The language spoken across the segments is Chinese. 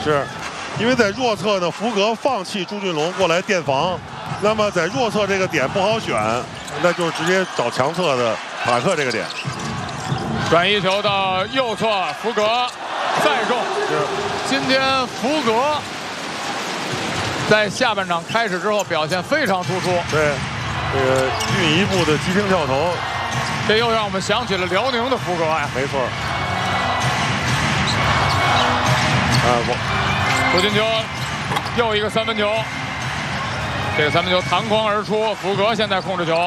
是，因为在弱侧呢，福格放弃朱俊龙过来垫防，那么在弱侧这个点不好选，那就直接找强侧的塔克这个点。 转移球到右侧，福格再中。 是， 今天福格在下半场开始之后表现非常突出。对， 这个进一步的急停跳投， 这又让我们想起了辽宁的福格呀。 没错。 胡金秋又一个三分球，这个三分球弹框而出，福格现在控制球。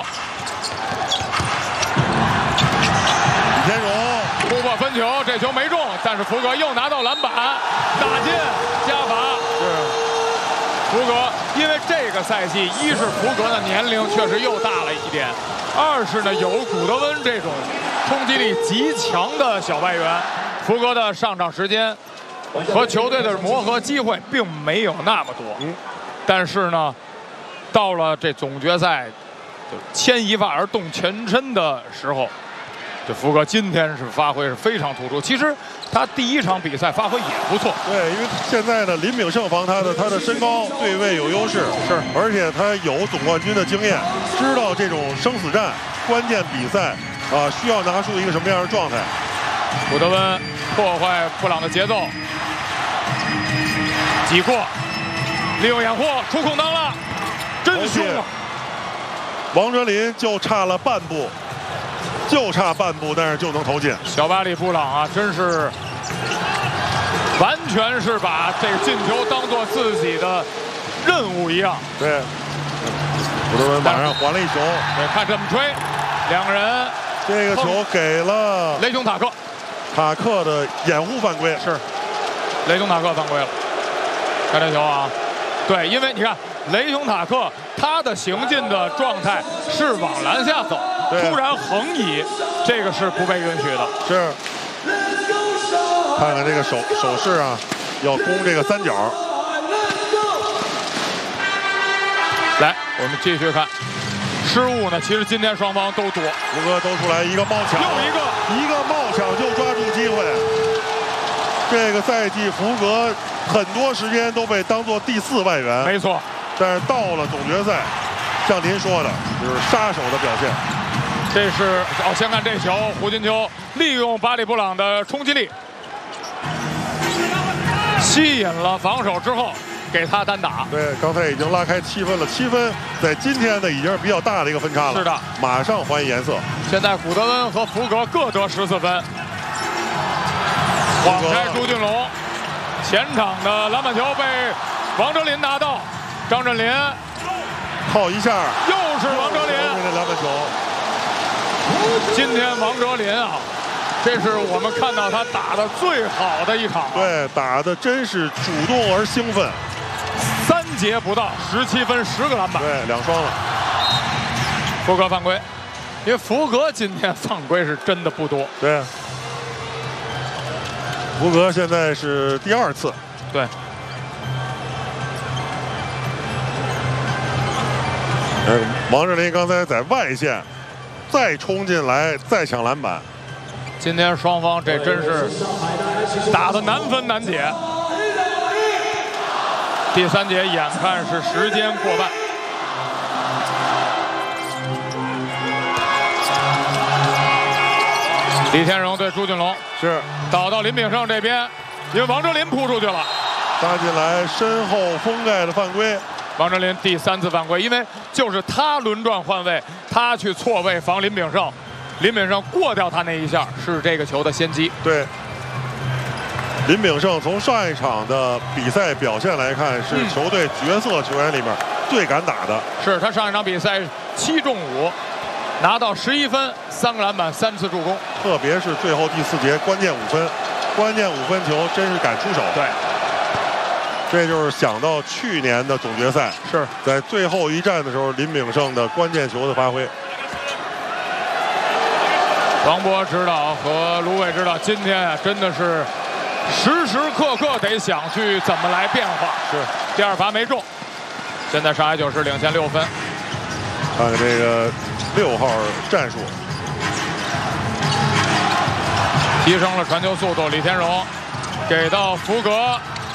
李天荣突破分球，这球没中，但是福格又拿到篮板，打进加罚。是福格，因为这个赛季，一是福格的年龄确实又大了一点，二是呢有古德温这种冲击力极强的小外援，福格的上场时间和球队的磨合机会并没有那么多。但是呢，到了这总决赛，就牵一发而动全身的时候。这福格今天是发挥是非常突出，其实他第一场比赛发挥也不错。 对，因为现在呢，林炳胜防他的身高对位有优势，是，而且他有总冠军的经验，知道这种生死战、关键比赛需要拿出一个什么样的状态。 古德温破坏布朗的节奏，挤过，利用掩护出空当了，真凶啊！ 王哲林就差了半步。就差半步，但是就能投进。 小巴里布朗啊，真是完全是把这个进球当做自己的任务一样。 对，古德温马上还了一球。 对，看这么吹，两个人。 这个球给了雷雄塔克， 塔克的掩护犯规。 是，雷雄塔克犯规了。看这球啊，对，因为你看雷雄塔克他的行进的状态是往篮下走。突然横移，这个是不被允许的。 是，看看这个手势啊，要攻这个三角。 来，我们继续看，失误呢，其实今天双方都多。 福格都出来一个冒抢， 又一个冒抢就抓住机会。这个赛季福格很多时间都被当作第4外援， 没错。 但是到了总决赛，像您说的，就是杀手的表现。 这是先看这球，胡金秋利用巴里布朗的冲击力，吸引了防守之后，给他单打。 对，刚才已经拉开7分了，7分在今天呢已经是比较大的一个分差了。 是的， 马上还颜色。 现在古德温和福格各得14分。晃开朱俊龙，前场的篮板球被王哲林拿到，张镇麟靠一下， 又是王哲林这篮板球。 今天王哲林啊，这是我们看到他打的最好的一场。 对，打的真是主动而兴奋。 3节不到，17分10个篮板。 对，2双了。 福格犯规，因为福格今天犯规是真的不多。 对，福格现在是第2次。 对。 王哲林刚才在外线。再冲进来，再抢篮板。 今天双方这真是打得难分难解。第3节眼看是时间过半，李天荣对朱俊龙是倒到林炳胜这边，因为王哲林扑出去了， 搭进来身后封盖的犯规。 王哲林第3次犯规，因为就是他轮转换位，他去错位防林炳胜，林炳胜过掉他那一下，是这个球的先机。 对，林炳胜从上一场的比赛表现来看，是球队角色球员里面最敢打的。 是他上一场比赛7中5，拿到11分，3个篮板，3次助攻。 特别是最后第4节关键5分，关键5分球真是敢出手。 对。 这就是想到去年的总决赛， 是在最后一战的时候，林炳胜的关键球的发挥。 王博指导和卢伟指导，今天啊真的是时时刻刻得想去怎么来变化。 是， 第2罚没中，现在上海9市领先6分。 看看这个6号战术， 提升了传球速度，李天荣给到福格。